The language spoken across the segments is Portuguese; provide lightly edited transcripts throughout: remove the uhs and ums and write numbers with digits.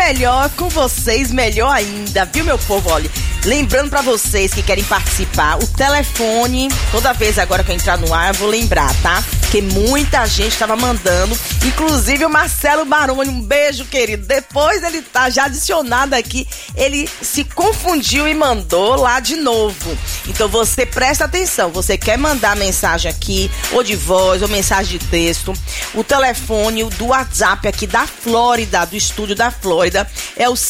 melhor com vocês, melhor ainda, viu, meu povo? Olha, lembrando pra vocês que querem participar, o telefone, toda vez agora que eu entrar no ar, eu vou lembrar, tá? Porque muita gente tava mandando, inclusive o Marcelo Baroni, um beijo, querido. Depois ele tá já adicionado aqui, ele se confundiu e mandou lá de novo. Então você presta atenção, você quer mandar mensagem aqui, ou de voz, ou mensagem de texto, o telefone do WhatsApp aqui da Flórida, do estúdio da Flórida, é o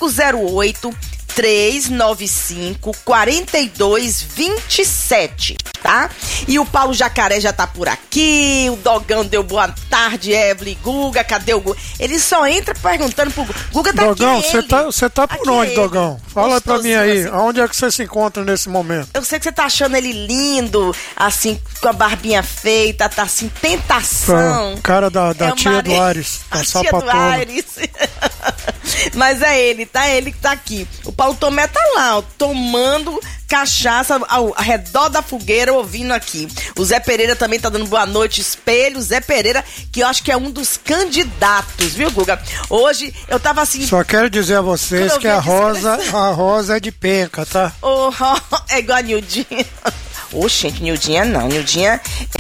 508-395-4227, tá? E o Paulo Jacaré já tá por aqui, o Dogão deu boa tarde, Evelyn, Guga, cadê o Guga? Ele só entra perguntando pro Guga, tá Dogão, aqui você tá por onde, ele. Dogão? Fala pra mim aí, Assim. aonde é que você se encontra nesse momento? Eu sei que você tá achando ele lindo, assim, com a barbinha feita, tá assim, tentação. Cara da tia do Ares, a da tia do sapatona. Ares. Mas é ele que tá aqui. O Paulo Tomé tá lá, ó, tomando cachaça ao redor da fogueira, ouvindo aqui. O Zé Pereira também tá dando boa noite, espelho. Zé Pereira, que eu acho que é um dos candidatos, viu, Guga? Hoje eu tava assim... Só quero dizer a vocês que a Rosa é de penca, tá? É igual a Nildinha. Gente, Nildinha não. Nildinha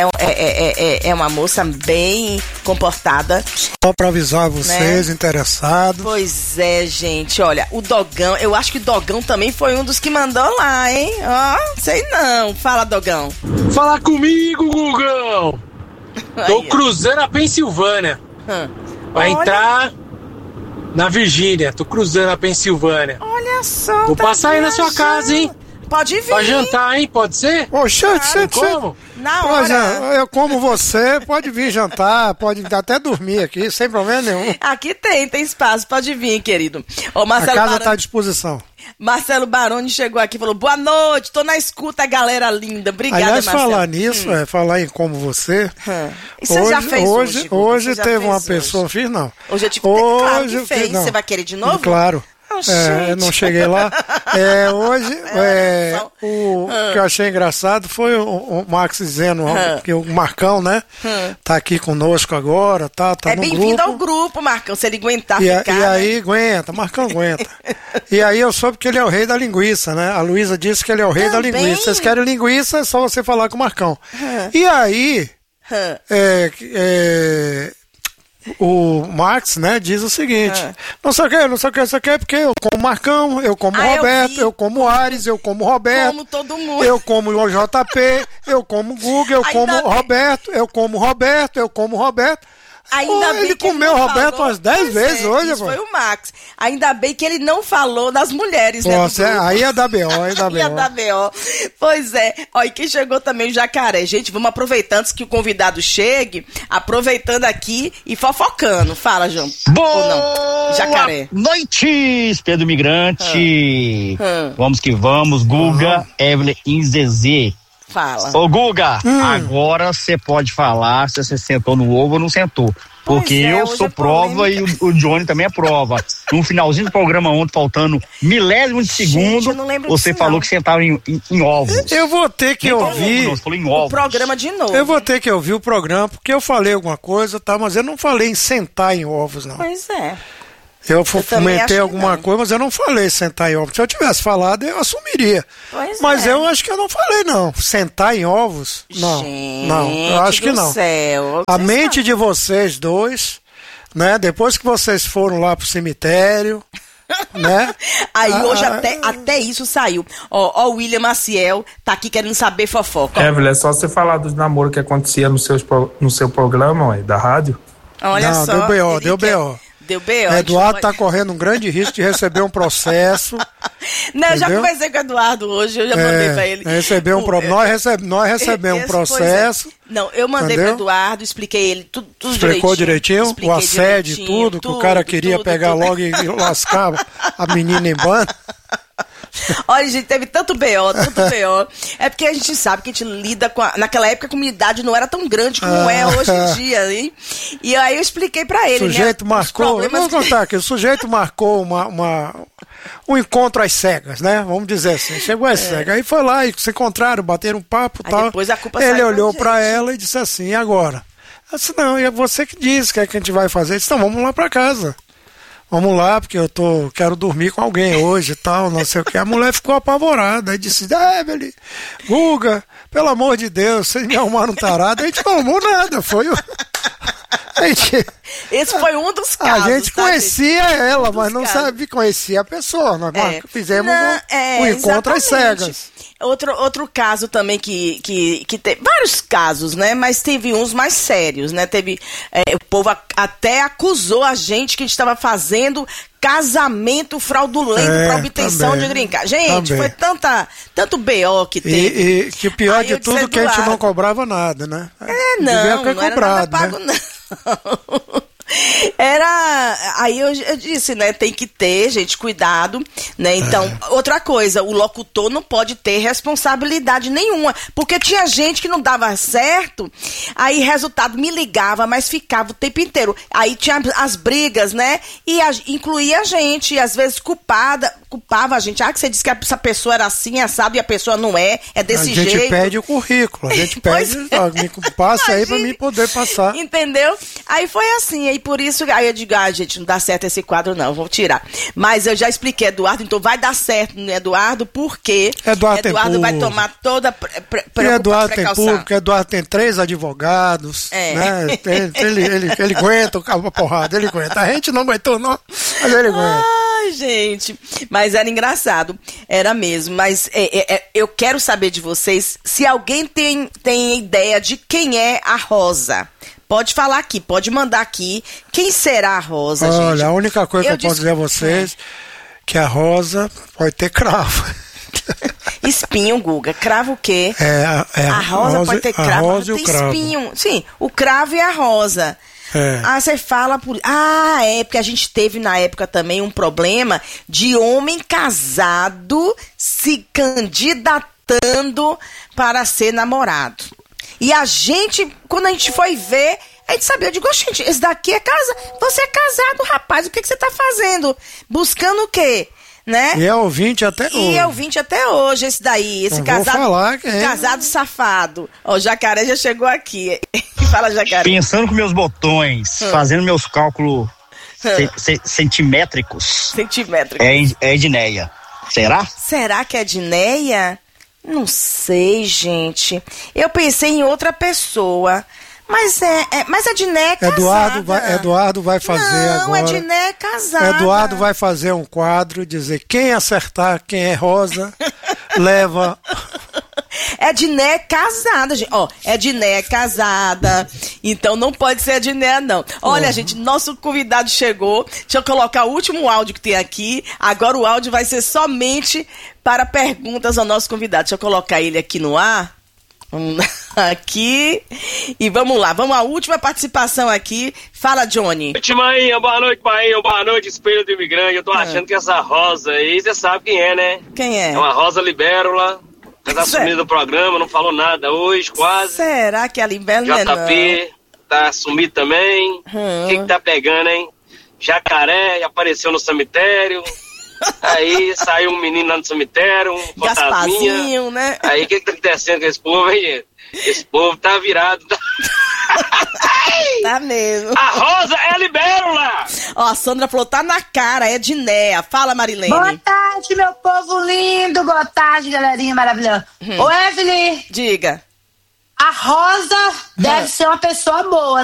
é uma moça bem comportada. Só pra avisar vocês, né? Interessados. Pois é, gente. Olha, o Dogão, eu acho que o Dogão também foi um dos que mandou lá, hein? Sei não. Fala, Dogão. Fala comigo, Gugão. Tô cruzando a Pensilvânia. Vai entrar na Virgínia. Tô cruzando a Pensilvânia. Olha só. Vou passar aí na sua casa, hein? Pode vir. Pra jantar, hein? Pode ser? Como? Na hora. Eu como você, pode vir jantar, pode até dormir aqui, sem problema nenhum. Aqui tem espaço, pode vir, querido. Marcelo a casa Baroni, tá à disposição. Marcelo Baroni chegou aqui e falou, boa noite, tô na escuta, galera linda. Obrigada, aliás, Marcelo. falar nisso, falar em como você. E você já fez hoje? Hoje teve uma pessoa, fiz não. Hoje eu te claro que fez. Você vai querer de novo? Claro. Eu não cheguei lá. Hoje, o que eu achei engraçado foi o Max dizendo que o Marcão, né? Tá aqui conosco agora, tá no grupo. Bem-vindo ao grupo, Marcão, se ele aguentar ficar. E aí, aguenta, Marcão aguenta. E aí eu soube que ele é o rei da linguiça, né? A Luísa disse que ele é o rei da linguiça. Vocês querem linguiça, é só você falar com o Marcão. E aí, o Max, né, diz o seguinte: não sei o que, porque eu como Marcão, eu como Roberto, eu como Ares, eu como Roberto, como todo mundo. Eu como o JP, eu como Guga, eu como Roberto, eu como Roberto, eu como Roberto. Ainda bem ele que comeu ele não Roberto falou. umas 10 vezes hoje, isso foi o Max. Ainda bem que ele não falou das mulheres, né? Aí é da B.O., aí é da B.O. Pois é. Ó, e quem chegou também, o Jacaré. Gente, vamos aproveitar antes que o convidado chegue, aproveitando aqui e fofocando. Fala, João. Boa Jacaré. Noite, Pedro Migrante. Vamos que vamos, Guga, Evelyn e Zezé. Fala. Ô, Guga, agora você pode falar se você sentou no ovo ou não sentou. Porque eu sou prova e o Johnny também é prova. No finalzinho do programa ontem, faltando milésimo de segundo, você falou que sentava em ovos. Eu vou ter que ouvir o programa de novo. Eu vou ter que ouvir o programa, porque eu falei alguma coisa, tá? Mas eu não falei em sentar em ovos, não. Pois é. Eu comentei alguma coisa, mas eu não falei sentar em ovos. Se eu tivesse falado, eu assumiria. Mas eu acho que eu não falei, não. Sentar em ovos? Não. Gente, não, eu acho que não. A mente de vocês dois, né? Depois que vocês foram lá pro cemitério, né? Aí hoje até isso saiu. Ó, o William Maciel tá aqui querendo saber fofoca. Evelyn, é só você falar dos namoros que acontecia no seu programa, da rádio. Olha só. Deu B.O. Eduardo tá correndo um grande risco de receber um processo. Não, eu já conversei com o Eduardo hoje, eu já mandei pra ele. Nós recebemos um processo. Não, eu mandei pro Eduardo, expliquei ele tudo Explicou direitinho? O assédio, tudo, que o cara queria pegar logo e lascar a menina em banda. Olha, gente, teve tanto B.O. É porque a gente sabe que a gente lida com... Naquela época a comunidade não era tão grande como é hoje em dia, hein? E aí eu expliquei pra ele, o sujeito marcou... Vamos contar aqui. O sujeito marcou um encontro às cegas, né? Vamos dizer assim. Chegou às cegas. Aí foi lá e se encontraram, bateram um papo e tal. Depois a culpa ele olhou pra ela e disse assim, e agora? Eu disse, não, é você que diz que é que a gente vai fazer. Eu disse, então vamos lá pra casa. vamos lá, porque quero dormir com alguém hoje e tal, não sei o que. A mulher ficou apavorada, aí disse, Evelyn, Guga, pelo amor de Deus, vocês me arrumaram um tarado. A gente não arrumou nada, foi o... Esse foi um dos casos. A gente conhecia ela, mas não sabia, conhecia a pessoa. Nós fizemos um encontro às cegas. Outro caso também que teve vários casos, né? Mas teve uns mais sérios, né? O povo até acusou a gente que a gente estava fazendo casamento fraudulento para obtenção também, de green card. Gente, também. foi tanto BO que teve. E que o pior de tudo que a gente não cobrava nada, né? Não era nada pago, né? não. Aí eu disse, né, tem que ter, gente, cuidado, né, então, outra coisa, o locutor não pode ter responsabilidade nenhuma, porque tinha gente que não dava certo, aí resultado me ligava, mas ficava o tempo inteiro, aí tinha as brigas, né, e incluía a gente, e às vezes culpava a gente, que você disse que essa pessoa era assim, assado, e a pessoa não é desse jeito. A gente pede o currículo, a gente pede, me passa aí pra mim poder passar. Entendeu? Aí foi assim, aí por isso, aí eu digo, gente, não dá certo esse quadro não, vou tirar. Mas eu já expliquei, Eduardo, então vai dar certo, né, Eduardo, porque Eduardo vai tomar toda precaução. Eduardo tem público, Eduardo tem 3 advogados, né? Ele aguenta a porrada, ele aguenta. A gente não aguentou não, mas ele aguenta. Ai, gente, mas era engraçado, era mesmo, mas eu quero saber de vocês, se alguém tem ideia de quem é a Rosa. Pode falar aqui, pode mandar aqui. Quem será a Rosa, gente? Olha, a única coisa que eu posso dizer a vocês que a Rosa pode ter cravo. Espinho, Guga. Cravo o quê? A rosa pode ter cravo, mas tem espinho. Sim, o cravo e a rosa. Você fala por... porque a gente teve na época também um problema de homem casado se candidatando para ser namorado. E a gente, quando a gente foi ver, a gente sabia, eu digo, gente, esse daqui é casado. Você é casado, rapaz, o que você tá fazendo? Buscando o quê? Né? E é ouvinte até hoje. E é ouvinte até hoje, esse daí, esse casado safado. Ó, o Jacaré já chegou aqui. Fala, Jacaré. Pensando com meus botões, fazendo meus cálculos centimétricos. É Edneia. Será? Será que é Edneia? Não sei, gente. Eu pensei em outra pessoa. Mas a Edneia é casada. Eduardo vai fazer agora. Não, a Edneia é casada. Eduardo vai fazer um quadro, dizer quem acertar, quem é Rosa, leva... Edneia é casada, gente. Ó, Edneia é casada. Então não pode ser Edneia, não. Olha, gente, nosso convidado chegou. Deixa eu colocar o último áudio que tem aqui. Agora o áudio vai ser somente para perguntas ao nosso convidado. Deixa eu colocar ele aqui no ar. Aqui. E vamos lá. Vamos à última participação aqui. Fala, Johnny. Boa noite, Mainha. Boa noite, Espelho do Imigrante. Eu tô achando que essa Rosa aí, você sabe quem é, né? Quem é? É uma Rosa Libérula. Já tá sumindo do programa, não falou nada hoje, quase. Será que a Libélula JP tá sumido também. O que tá pegando, hein? Jacaré apareceu no cemitério. Aí saiu um menino lá no cemitério, um Gasparzinho, né? Aí o que tá acontecendo com esse povo, hein, gente? Esse povo tá virado. Tá mesmo. A Rosa é Libélula! Ó, a Sandra falou, tá na cara, é Edneia. Fala, Marilene. Boa tarde, meu povo lindo. Boa tarde, galerinha maravilhosa. Ô, Evelyn. Diga. A Rosa deve ser uma pessoa boa,